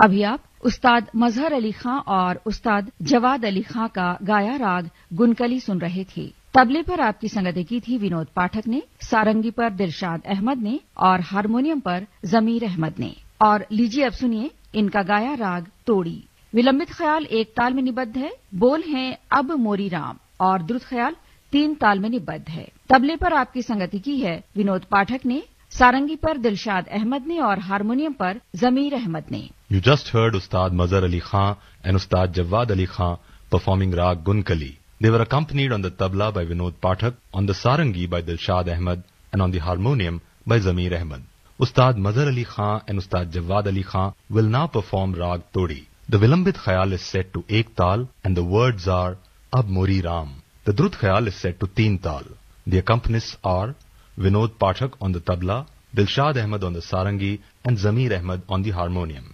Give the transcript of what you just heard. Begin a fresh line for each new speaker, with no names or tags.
अभी आप उस्ताद मजहर अली खां और उस्ताद जवाद अली खां का गाया राग गुनकली सुन रहे थे। तबले पर आपकी संगति की थी विनोद पाठक ने, सारंगी पर दिलशाद अहमद ने और हारमोनियम पर जमीर अहमद ने। और लीजिए अब सुनिए इनका गाया राग तोड़ी। विलंबित ख्याल एक ताल में निबद्ध है, बोल हैं अब मोरी राम, और द्रुत ख्याल 3 ताल में निबद्ध है। तबले पर आपकी संगति की है विनोद पाठक ने, सारंगी पर दिलशाद अहमद ने और हारमोनियम पर जमीर अहमद ने।
You just heard Ustad Mazhar Ali Khan and Ustad Jawad Ali Khan performing Rag Gunkali. They were accompanied on the tabla by Vinod Pathak, on the sarangi by Dilshad Ahmed, and on the harmonium by Zameer Ahmed. Ustad Mazhar Ali Khan and Ustad Jawad Ali Khan will now perform Rag Todi. The Vilambit Khayal is set to Ek Tal and the words are Ab Mori Ram. The Drut Khayal is set to 3 Tal. The accompanists are Vinod Pathak on the tabla, Dilshad Ahmed on the sarangi, and Zameer Ahmed on the harmonium.